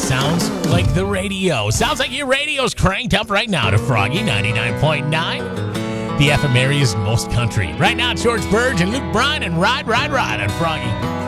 sounds like the radio. Sounds like your radio's cranked up right now to Froggy 99.9. The FM area's most country. Right now, George Burge and Luke Bryan and Ride on Froggy.